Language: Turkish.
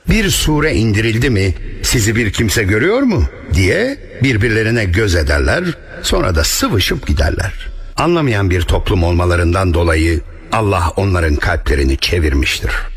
bir sure indirildi mi sizi bir kimse görüyor mu diye birbirlerine göz ederler, sonra da sıvışıp giderler. Anlamayan bir toplum olmalarından dolayı Allah onların kalplerini çevirmiştir.